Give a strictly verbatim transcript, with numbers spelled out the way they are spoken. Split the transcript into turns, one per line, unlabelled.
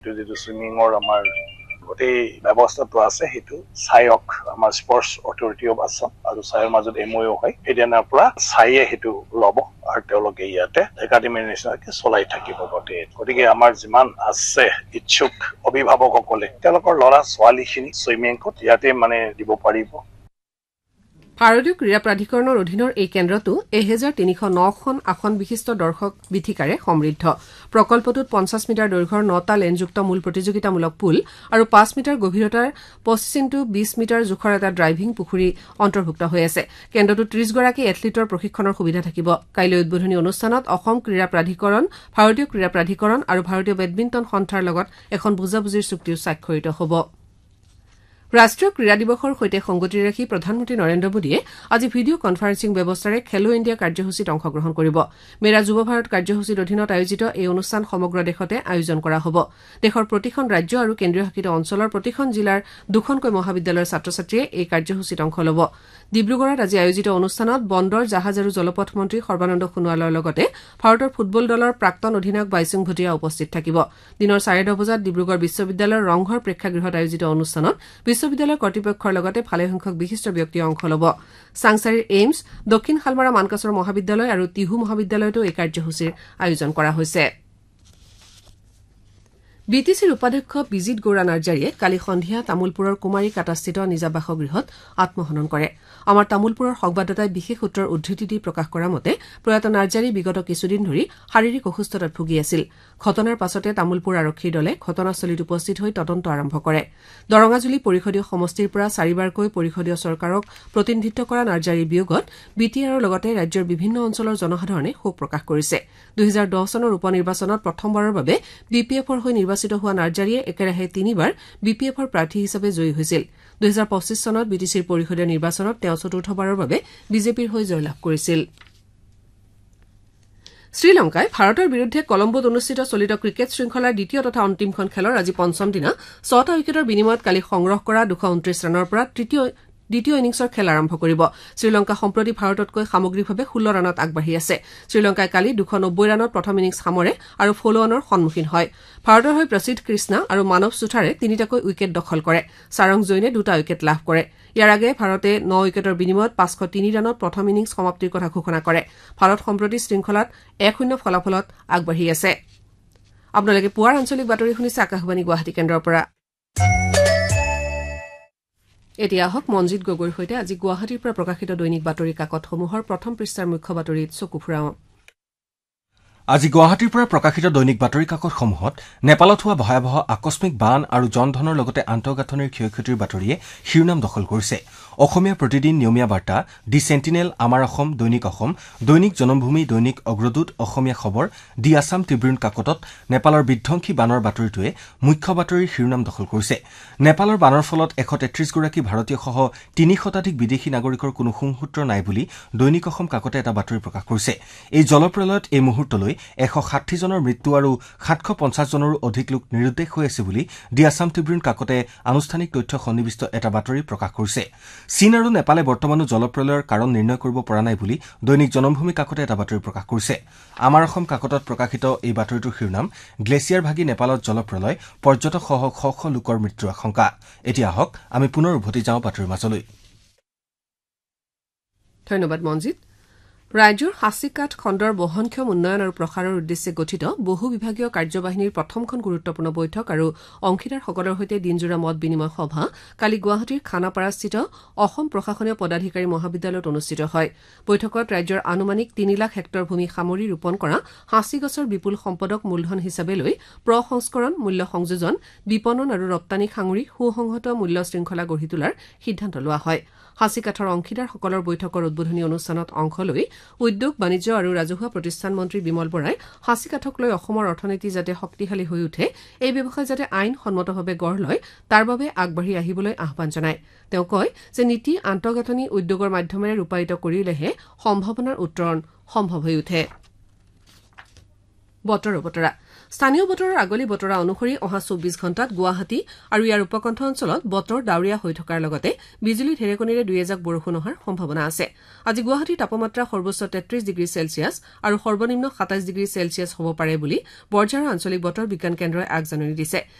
যিটো সুইমিঙৰ আমাৰ গোটেই ব্যৱস্থাটো আছে সেইটো চায়ক আমাৰ স্পৰ্টছ অথৰিটি অফ আছাম আৰু চায়ৰ মাজত এমঅইউ হয় সেইদিনাৰ পৰা চায়ে সেইটো ল'ব আৰু তেওঁলোকে ইয়াতে একাডেমীৰ নিচিনাকে চলাই থাকিব গোটেই গতিকে আমাৰ যিমান আছে ইচ্ছুক অভিভাৱকসকলে তেওঁলোকৰ ল'ৰা ছোৱালীখিনি চুইমিংত ইয়াতে মানে দিব পাৰিব।
ভাৰতীয় ক্ৰীড়া প্ৰাধিকৰণৰ অধীনৰ এই কেন্দ্ৰটো এহেজাৰ তিনিশ নখন আসন বিশিষ্ট দৰ্শক বীথিকাৰে সমৃদ্ধ। প্ৰকল্পটোত পঞ্চাছ মিটাৰ দৈৰ্ঘ্যৰ নটা লেনযুক্ত মূল প্ৰতিযোগিতামূলক পুল আৰু পাঁচ মিটাৰ গভীৰতাৰ পঁচিছ ইণ্টু বিশ মিটাৰ জোখৰ এটা ড্ৰাইভিং পুখুৰী অন্তৰ্ভুক্ত হৈ আছে। কেন্দ্ৰটোত ত্ৰিশগৰাকী এথলীটৰ প্ৰশিক্ষণৰ সুবিধা থাকিব। কাইলৈ উদ্বোধনী অনুষ্ঠানত অসম ক্ৰীড়া প্ৰাধিকৰণ, ভাৰতীয় ক্ৰীড়া প্ৰাধিকৰণ আৰু ভাৰতীয় বেডমিণ্টন সন্থাৰ লগত এখন বুজাবুজিৰ চুক্তিও স্বাক্ষৰিত হ'ব। ৰাষ্ট্ৰীয় ক্ৰীড়া দিৱসৰ সৈতে সংগতি ৰাখি প্ৰধানমন্ত্ৰী নৰেন্দ্ৰ মোদীয়ে আজি ভিডিঅ' কনফাৰেন্সিং ব্যৱস্থাৰে খেলো ইণ্ডিয়া কাৰ্যসূচীত অংশগ্ৰহণ কৰিব। মেৰা যুৱ ভাৰত কাৰ্যসূচীৰ অধীনত আয়োজিত এই অনুষ্ঠান সমগ্ৰ দেশতে আয়োজন কৰা হ'ব। দেশৰ প্ৰতিখন ৰাজ্য আৰু কেন্দ্ৰীয় শাসিত অঞ্চলৰ প্ৰতিখন জিলাৰ দুখনকৈ মহাবিদ্যালয়ৰ ছাত্ৰ ছাত্ৰীয়ে এই কাৰ্যসূচীত অংশ ল'ব। ডিব্ৰুগড়ত আজি আয়োজিত অনুষ্ঠানত বন্দৰ জাহাজ আৰু জলপথ মন্ত্ৰী সৰ্বানন্দ সোণোৱালৰ লগতে ভাৰতৰ ফুটবল দলৰ প্ৰাক্তন অধিনায়ক বাইচুং ভুটিয়া উপস্থিত থাকিব। দিনৰ চাৰে দহ বজাত ডিব্ৰুগড় বিশ্ববিদ্যালয়ৰ ৰংঘৰ প্ৰেক্ষাগৃহত আয়োজিত অনুষ্ঠানত বিশ্ববিদ্যালয়ৰ কৰ্তৃপক্ষৰ লগতে ভালেসংখ্যক বিশিষ্ট ব্যক্তিয়ে অংশ ল'ব। চাংচাৰীৰ এইমছ, দক্ষিণ শালমাৰা মানকাছৰ মহাবিদ্যালয় আৰু টিহু মহাবিদ্যালয়তো এই কাৰ্যসূচীৰ আয়োজন কৰা হৈছে। বি টি চিৰ উপাধ্যক্ষ বিজিত গৌৰা নাৰ্জাৰীয়ে কালি সন্ধিয়া তামুলপুৰৰ কুমাৰী কাটাস্থিত নিজা বাসগৃহত আত্মহনন কৰে। আমাৰ তামুলপুৰৰ সংবাদদাতাই বিশেষ সূত্ৰৰ উদ্ধৃতি দি প্ৰকাশ কৰা মতে প্ৰয়াত নাৰ্জাৰী বিগত কিছুদিন ধৰি শাৰীৰিক অসুস্থতাত ভুগি আছিল। ঘটনাৰ পাছতে তামুলপুৰ আৰক্ষীৰ দলে ঘটনাস্থলীত উপস্থিত হৈ তদন্ত আৰম্ভ কৰে। দৰঙাজুলি পৰিষদীয় সমষ্টিৰ পৰা চাৰিবাৰকৈ পৰিষদীয় চৰকাৰক প্ৰতিনিধিত্ব কৰা নাৰ্জাৰীৰ বিয়োগত বি টি আৰৰ লগতে ৰাজ্যৰ বিভিন্ন অঞ্চলৰ জনসাধাৰণে শোক প্ৰকাশ কৰিছে। দুহেজাৰ দহ চনৰ উপ নিৰ্বাচনত প্ৰথমবাৰৰ বাবে বি পি এফৰ হৈ নিৰ্বাচিত হোৱা নাৰ্জাৰীয়ে একেৰাহে তিনিবাৰ বি পি এফৰ প্ৰাৰ্থী হিচাপে জয়ী হৈছিল। দুহেজাৰ পঁচিছ চনত বি টি চিৰ পৰিষদীয় নিৰ্বাচনত তেওঁ চতুৰ্থবাৰৰ বাবে বিজেপিৰ হৈ জয়লাভ কৰিছিল। শ্ৰীলংকাই ভাৰতৰ বিৰুদ্ধে কলম্বোত অনুষ্ঠিত চলিত ক্ৰিকেট শৃংখলাৰ দ্বিতীয় তথা অন্তিমখন খেলৰ আজি পঞ্চম দিনা ছটা উইকেটৰ বিনিময়ত কালি সংগ্ৰহ কৰা দুশ ঊনত্ৰিশ ৰানৰ পৰা তৃতীয় দ্বিতীয় ইনিংছৰ খেল আৰম্ভ কৰিব। শ্ৰীলংকা সম্প্ৰতি ভাৰততকৈ সামগ্ৰিকভাৱে ষোল্ল ৰানত আগবাঢ়ি আছে। শ্ৰীলংকাই কালি দুশ নব্বৈ ৰানত প্ৰথম ইনিংছ সামৰে আৰু ফলোৱানৰ সন্মুখীন হয়। ভাৰতৰ হৈ প্ৰসিদ্ধ কৃষ্ণা আৰু মানৱ সুথাৰে তিনিটাকৈ উইকেট দখল কৰে। চাৰং জৈনে দুটা উইকেট লাভ কৰে। ইয়াৰ আগেয়ে ভাৰতে ন উইকেটৰ বিনিময়ত পাঁচশ তিনি ৰানত প্ৰথম ইনিংছ সমাপ্তিৰ কথা ঘোষণা কৰে। ভাৰত সম্প্ৰতি শৃংখলাত এক শূন্য ফলাফলত আগবাঢ়ি আছে। আপোনালোকে পুৱাৰ আঞ্চলিক বাতৰি শুনিছে আকাশবাণী গুৱাহাটী কেন্দ্ৰৰ পৰা। এতিয়া আহক মনজিৎ গগৈৰ সৈতে আজি গুৱাহাটীৰ পৰা প্ৰকাশিত দৈনিক বাতৰি কাকতসমূহৰ প্ৰথম পৃষ্ঠাৰ মুখ্য বাতৰিত চকু ফুৰাওঁ।
আজি গুৱাহাটীৰ পৰা প্ৰকাশিত দৈনিক বাতৰি কাকতসমূহত নেপালত হোৱা ভয়াৱহ আকস্মিক বান আৰু জনধনৰ লগতে আন্তঃগাঁথনিৰ ক্ষয়ক্ষতিৰ বাতৰিয়ে শিৰোনাম দখল কৰিছে। অসমীয়া প্ৰতিদিন, নিয়মীয়া বাৰ্তা, দি চেণ্টিনেল, আমাৰ অসম, দৈনিক অসম, দৈনিক জনমভূমি, দৈনিক অগ্ৰদূত, অসমীয়া খবৰ, দি আছাম ট্ৰিবিউন কাকতত নেপালৰ বিধ্বংসী বানৰ বাতৰিটোৱে মুখ্য বাতৰিৰ শিৰোনাম দখল কৰিছে। নেপালৰ বানৰ ফলত এশ তেত্ৰিশগৰাকী ভাৰতীয়সহ তিনি শতাধিক বিদেশী নাগৰিকৰ কোনো সংসূত্ৰ নাই বুলি দৈনিক অসম কাকতে এটা বাতৰি প্ৰকাশ কৰিছে। এই জলপ্ৰলয়ত এই মুহূৰ্তলৈ এশ ষাঠি জনৰ মৃত্যু আৰু সাতশ পঞ্চাছ জনৰো অধিক লোক নিৰুদ্দেশ হৈ আছে বুলি দি আছাম ট্ৰিবিউন কাকতে আনুষ্ঠানিক তথ্য সন্নিৱিষ্ট এটা বাতৰি প্ৰকাশ কৰিছে। চীন আৰু নেপালে বৰ্তমানো জলপ্ৰলয়ৰ কাৰণ নিৰ্ণয় কৰিব পৰা নাই বুলি দৈনিক জনমভূমি কাকতে এটা বাতৰি প্ৰকাশ কৰিছে। আমাৰ অসম কাকতত প্ৰকাশিত এই বাতৰিটোৰ শিৰোনাম গ্লেছিয়াৰ ভাগি নেপালত জলপ্ৰলয়, পৰ্যটকসহ শ শ লোকৰ মৃত্যুৰ আশংকা। এতিয়া আহক আমি পুনৰ উভতি যাওঁ বাতৰিৰ মাজলৈ।
ধন্যবাদ মনজিৎ। ৰাজ্যৰ সাঁচিকাঠ খণ্ডৰ বহনক্ষম উন্নয়ন আৰু প্ৰসাৰৰ উদ্দেশ্যে গঠিত বহু বিভাগীয় কাৰ্যবাহিনীৰ প্ৰথমখন গুৰুত্বপূৰ্ণ বৈঠক আৰু অংশীদাৰসকলৰ সৈতে দিনজোৰা মত বিনিময় সভা কালি গুৱাহাটীৰ খানাপাৰাস্থিত অসম প্ৰশাসনীয় পদাধিকাৰী মহাবিদ্যালয়ত অনুষ্ঠিত হয়। বৈঠকত ৰাজ্যৰ আনুমানিক তিনি লাখ হেক্টৰ ভূমি সামৰি ৰোপণ কৰা সাঁচি গছৰ বিপুল সম্পদক মূলধন হিচাপে লৈ প্ৰসংস্কৰণ, মূল্য সংযোজন, বিপণন আৰু ৰপ্তানিক সাঙুৰি সুসংহত মূল্য শৃংখলা গঢ়ি তোলাৰ সিদ্ধান্ত লোৱা হয়। সাঁচিকাঠৰ অংশীদাৰসকলৰ বৈঠকৰ উদ্বোধনী অনুষ্ঠানত অংশ লৈ উদ্যোগ, বাণিজ্য আৰু ৰাজহুৱা প্ৰতিষ্ঠান মন্ত্ৰী বিমল বৰাই সাঁচিকাঠক লৈ অসমৰ অৰ্থনীতি যাতে শক্তিশালী হৈ উঠে, এই ব্যৱসায় যাতে আইন সন্মতভাৱে গঢ় লয় তাৰ বাবে আগবাঢ়ি আহিবলৈ আহ্বান জনায়। তেওঁ কয় যে নীতি আন্তঃগাঁথনি উদ্যোগৰ মাধ্যমেৰে ৰূপায়িত কৰিলেহে সম্ভাৱনাৰ উত্তৰণ সম্ভৱ হৈ উঠে। বতৰৰ বতৰা স্থানীয় বতৰৰ আগলি বতৰা অনুসৰি অহা চৌব্বিছ ঘণ্টাত গুৱাহাটী আৰু ইয়াৰ উপকণ্ঠ অঞ্চলত বতৰ ডাৱৰীয়া হৈ থকাৰ লগতে বিজুলী ঢেৰেকণিৰে দুই এজাক বৰষুণ হোৱাৰ সম্ভাৱনা আছে আজি গুৱাহাটীৰ তাপমাত্ৰা সৰ্বোচ্চ তেত্ৰিশ ডিগ্ৰী চেলছিয়াছ আৰু সৰ্বনিম্ন সাতাইশ ডিগ্ৰী চেলছিয়াছ হ'ব পাৰে বুলি বৰঝাৰ আঞ্চলিক বতৰ বিজ্ঞান কেন্দ্ৰই আগজাননী দিছে